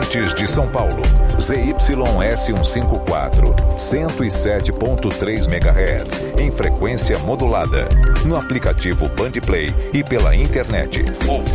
Nortes de São Paulo. ZYS154, 107.3 MHz, em frequência modulada. No aplicativo Bandplay e pela internet. Ouça